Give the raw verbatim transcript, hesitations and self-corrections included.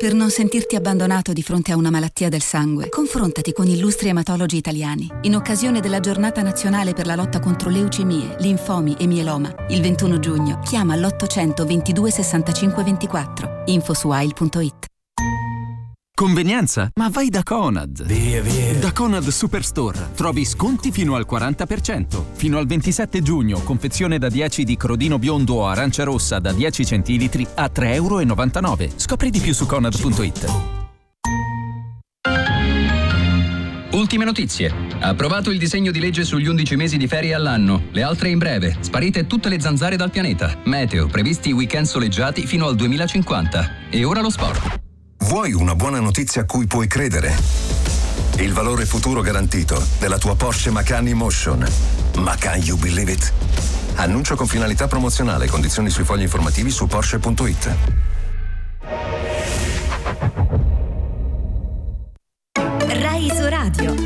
Per non sentirti abbandonato di fronte a una malattia del sangue, confrontati con illustri ematologi italiani. In occasione della Giornata Nazionale per la lotta contro leucemie, linfomi e mieloma, il ventuno giugno, chiama all'ottocento ventidue sessantacinque ventiquattro. info su a i l punto i t. Convenienza? Ma vai da Conad! Via, via! Da Conad Superstore trovi sconti fino al quaranta per cento. Fino al ventisette giugno, confezione da dieci di crodino biondo o arancia rossa da dieci centilitri a tre e novantanove euro. Scopri di più su conad punto i t. Ultime notizie. Approvato il disegno di legge sugli undici mesi di ferie all'anno. Le altre in breve. Sparite tutte le zanzare dal pianeta. Meteo. Previsti weekend soleggiati fino al duemilacinquanta. E ora lo sport. Vuoi una buona notizia a cui puoi credere? Il valore futuro garantito della tua Porsche Macan E-Motion. Macan, you believe it? Annuncio con finalità promozionale. Condizioni sui fogli informativi su porsche punto i t.